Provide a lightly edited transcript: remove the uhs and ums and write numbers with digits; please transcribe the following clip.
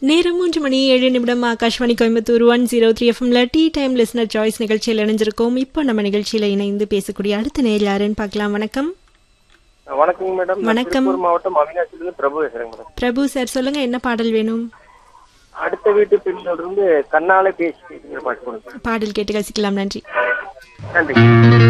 நேரம் 3:07 ஆகாஷ்வாணி கோயம்புத்தூர் 103 எஃப்எம்ல tea time listener choice நிகழ்ச்சியில் இணைஞ்சிருக்கோம். இப்போ நம்ம நிகழ்ச்சியில இணைந்து பேசக்கூடிய அடுத்த நேர் யாருன்னு பார்க்கலாம். வணக்கம். வணக்கம் மேடம். வணக்கம். மாவட்டம் அவினாசிலிருந்து பிரபு பேசுறேன் மேடம். பிரபு சார் சொல்லுங்க, என்ன பாடல் வேணும்? அடுத்த வீட்டு பெண்கள் இருந்து கண்ணால பேசி பாட்டு கொடுங்க. பாடல் கேட்டு ரசிக்கலாம். நன்றி. நன்றி.